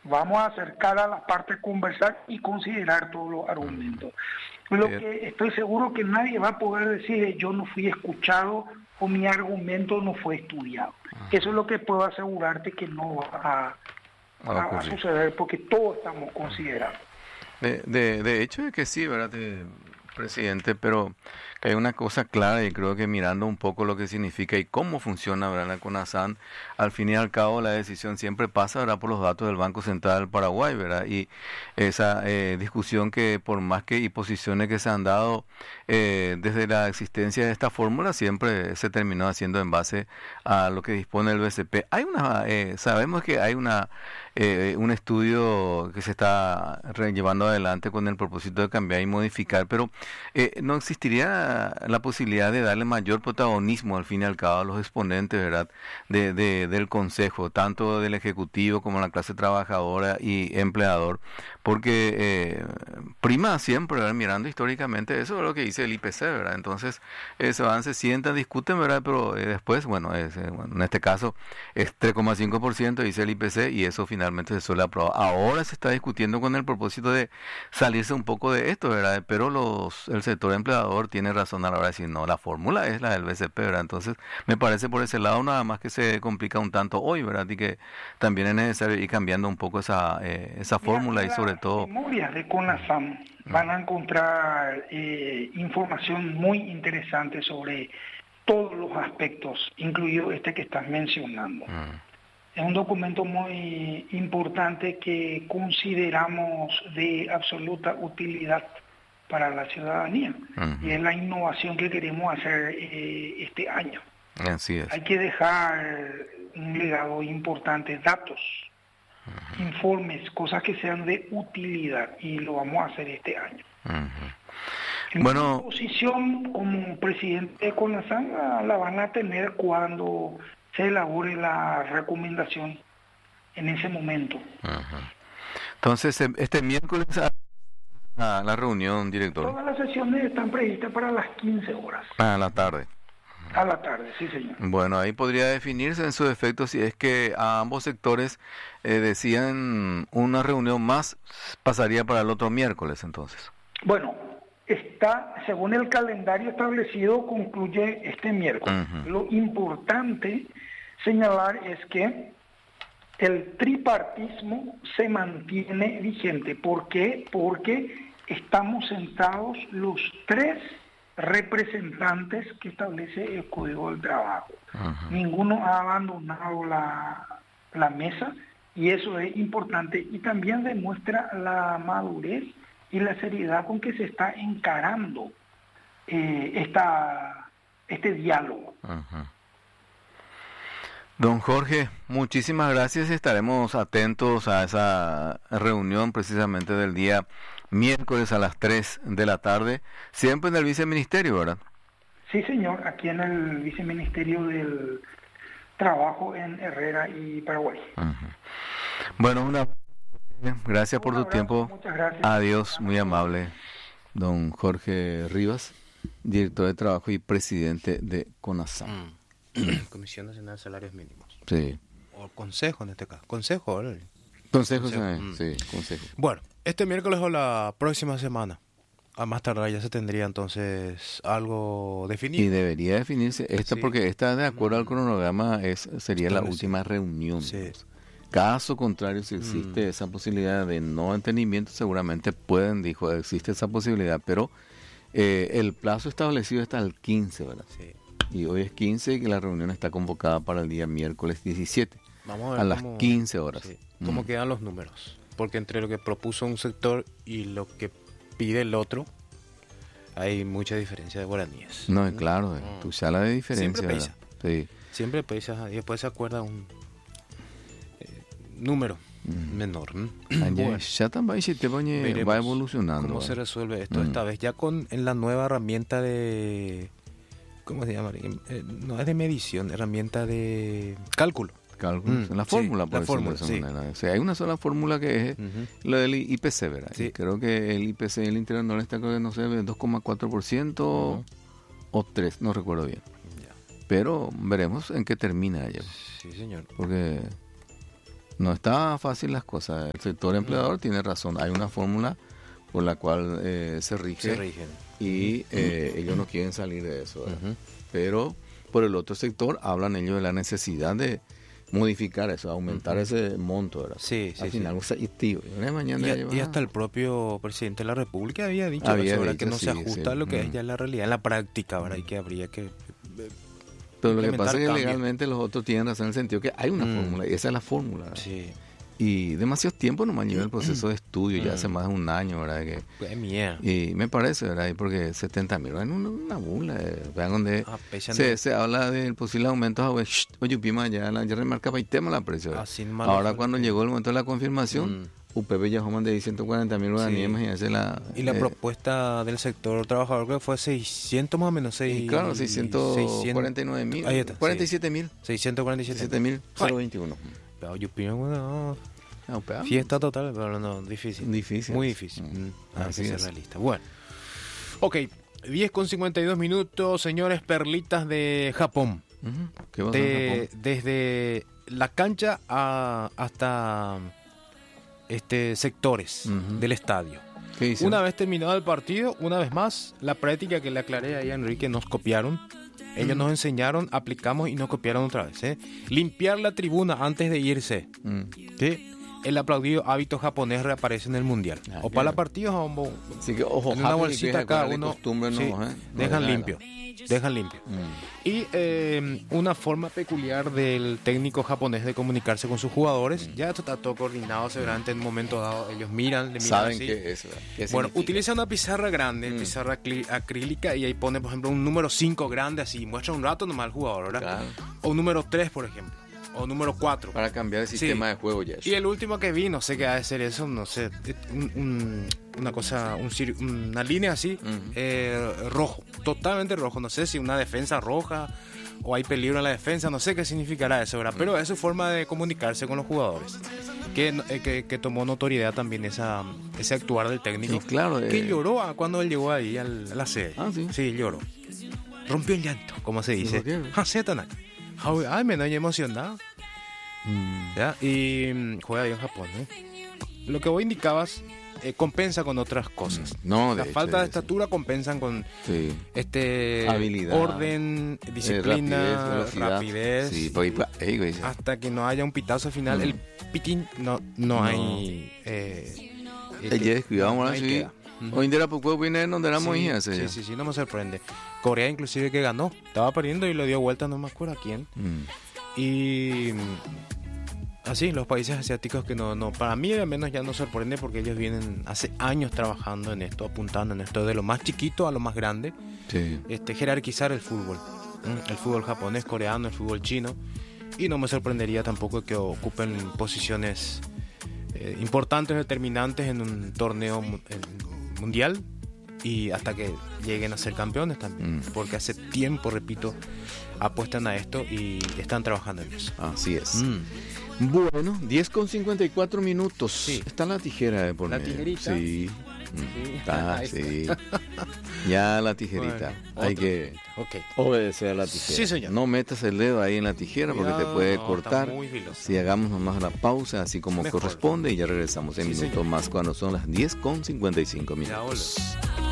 Vamos a acercar a la parte a conversar y considerar todos los argumentos. Lo que estoy seguro que nadie va a poder decir es yo no fui escuchado o mi argumento no fue estudiado. Eso es lo que puedo asegurarte que no va a suceder porque todos estamos considerando. De hecho es que sí, ¿verdad, presidente? Pero que hay una cosa clara y creo que mirando un poco lo que significa y cómo funciona, ¿verdad?, la CONASAN, al fin y al cabo la decisión siempre pasa, ¿verdad?, por los datos del Banco Central del Paraguay, ¿verdad? Y esa discusión que por más que y posiciones que se han dado desde la existencia de esta fórmula siempre se terminó haciendo en base a lo que dispone el BCP. Hay sabemos que hay un estudio que se está llevando adelante con el propósito de cambiar y modificar, pero no existiría la posibilidad de darle mayor protagonismo al fin y al cabo a los exponentes, ¿verdad?, del Consejo, tanto del Ejecutivo como la clase trabajadora y empleador, porque prima siempre, ¿verdad?, mirando históricamente, eso es lo que dice el IPC, ¿verdad? Entonces se sientan, discuten, ¿verdad?, pero después, bueno, en este caso es 3,5%, dice el IPC, y eso finalmente se suele aprobar. Ahora se está discutiendo con el propósito de salirse un poco de esto, ¿verdad? Pero el sector empleador tiene razón a la hora de decir, no, la fórmula es la del BCP, ¿verdad? Entonces, me parece por ese lado nada más que se complica un tanto hoy, ¿verdad? Y que también es necesario ir cambiando un poco esa fórmula y sobre todo... memorias de CONASAM van a encontrar información muy interesante sobre todos los aspectos, incluido este que estás mencionando. Es un documento muy importante que consideramos de absoluta utilidad para la ciudadanía y es la innovación que queremos hacer este año. Así es. Hay que dejar un legado importante, datos, informes, cosas que sean de utilidad y lo vamos a hacer este año. Bueno, Mi posición como presidente de CONASAN la van a tener cuando se elabore la recomendación en ese momento. Entonces, este miércoles a la reunión, director. Todas las sesiones están previstas para las 15 horas. A la tarde. A la tarde, sí, señor. Bueno, ahí podría definirse en su efecto si es que a ambos sectores decían una reunión más, pasaría para el otro miércoles, entonces. Bueno, según el calendario establecido, concluye este miércoles. Lo importante señalar es que el tripartismo se mantiene vigente. ¿Por qué? Porque estamos sentados los tres representantes que establece el Código del Trabajo. Ninguno ha abandonado la mesa y eso es importante y también demuestra la madurez y la seriedad con que se está encarando este diálogo. Don Jorge, muchísimas gracias. Estaremos atentos a esa reunión precisamente del día miércoles a las 3 de la tarde, siempre en el viceministerio, ¿verdad? Sí, señor, aquí en el viceministerio del Trabajo en Herrera y Paraguay. Bueno, gracias por tu tiempo. Muchas gracias. Adiós, muy amable. Don Jorge Rivas, director de Trabajo y presidente de CONASAM. Comisión Nacional de Salarios Mínimos. Sí. O consejo en este caso. Consejo, ¿verdad? Consejo. Sí, consejo. Bueno, este miércoles o la próxima semana, a más tardar ya se tendría entonces algo definido. Y debería definirse esta, sí, porque esta, de acuerdo al cronograma, sería la última reunión. Sí. Caso contrario, si existe esa posibilidad de no entendimiento, seguramente existe esa posibilidad, pero el plazo establecido está el 15, ¿verdad? Sí. Y hoy es 15 y la reunión está convocada para el día miércoles 17, Vamos a ver las 15 horas. Sí, cómo quedan los números, porque entre lo que propuso un sector y lo que pide el otro, hay mucha diferencia de guaraníes. No, claro, tu sala de diferencia. Siempre pesa. Sí. Siempre pesa y después se acuerda un número menor. Bueno, ya también va evolucionando. ¿Cómo se resuelve esto esta vez? Ya en la nueva herramienta de... ¿Cómo se llama? No es de medición, herramienta de cálculo. La fórmula, por decirlo de esa manera. O sea, hay una sola fórmula que es lo del IPC, ¿verdad? Sí. Creo que el IPC, el internacional, está, no sé, 2,4% o 3%, no recuerdo bien. Ya. Pero veremos en qué termina ella. Sí, señor. Porque No está fácil las cosas. El sector empleador tiene razón. Hay una fórmula por la cual se rigen. Y ellos no quieren salir de eso, ¿verdad? Pero por el otro sector hablan ellos de la necesidad de modificar eso, aumentar ese monto, ¿verdad? Sí, al final, y hasta el propio presidente de la República había dicho, que no se ajusta a lo que es ya la realidad en la práctica, ¿verdad? Y que habría que pero lo que pasa es que legalmente los otros tienen razón en el sentido que hay una fórmula, y esa es la fórmula, ¿verdad? Sí. Y demasiado tiempo nomás lleva el proceso de estudio, ya hace más de un año, ¿verdad? ¡Qué mierda! Y me parece, ¿verdad? Porque 70.000 es una bula. Vean donde se habla del posible aumento. Oye, Pima, ya remarcaba y tema la precio. Ahora cuando llegó el momento de la confirmación, UPB ya de 140.000 guaraníes, imagínense la... Y la propuesta del sector trabajador que fue 600 más o menos, claro, 649.000. Ahí está. 47.000. 647.021. Fiesta total, pero no, difícil. Muy difícil. Así es realista. Bueno, ok, 10:52 minutos, señores, perlitas de Japón. ¿Qué pasa en Japón? Desde la cancha hasta sectores del estadio. Una vez terminado el partido, una vez más, la práctica que le aclaré ahí a Enrique, nos copiaron. Ellos nos enseñaron, aplicamos y nos copiaron otra vez. Limpiar la tribuna antes de irse. ¿Sí? El aplaudido hábito japonés reaparece en el mundial. O para los partidos, así que, ojo, en una bolsita cada uno. Dejan limpio. Y una forma peculiar del técnico japonés de comunicarse con sus jugadores. Ya esto está todo coordinado, seguramente en un momento dado ellos le miran saben así. Qué es, bueno, utiliza una pizarra grande, pizarra acrílica, y ahí pone, por ejemplo, un número 5 grande, así, muestra un rato nomás al jugador, ¿verdad? Claro. O un número 3, por ejemplo. O número 4. Para cambiar el sistema de juego ya. Y el último que vi, no sé qué ha de ser eso, no sé, una cosa, una línea así, rojo, totalmente rojo. No sé si una defensa roja o hay peligro en la defensa, no sé qué significará eso, ¿verdad? Pero es su forma de comunicarse con los jugadores. Que tomó notoriedad también ese actuar del técnico. Sí, claro. Que lloró cuando él llegó ahí a la sede. Sí. Sí, lloró. Rompió el llanto, como se dice. Ay, me doy emocionado. ¿Ya? Y juega bien Japón, Lo que vos indicabas compensa con otras cosas. La falta de estatura compensan con habilidad, orden, disciplina, rapidez. Sí, hasta que no haya un pitazo final, el pitín no hay. Cuidado, hoy día pues viene donde éramos hijas. Sí, no me sorprende. Corea inclusive que ganó, estaba perdiendo y le dio vuelta, no me acuerdo a quién. Y así, los países asiáticos que no, para mí al menos ya no sorprende, porque ellos vienen hace años trabajando en esto, apuntando en esto, de lo más chiquito a lo más grande. Jerarquizar el fútbol japonés, coreano, el fútbol chino, y no me sorprendería tampoco que ocupen posiciones importantes, determinantes en un torneo mundial, y hasta que lleguen a ser campeones también, porque hace tiempo, repito, apuestan a esto y están trabajando en eso. Así es. Bueno, 10:54 minutos. Sí. Está la tijera de por medio. ¿La tijerita? Sí. Sí. Ya la tijerita. Bueno, hay que obedecer a la tijera. Sí, señor. No metas el dedo ahí en la tijera porque te puede cortar. Si hagamos nomás la pausa así como corresponde, y ya regresamos en minutos más cuando son las 10:55 minutos.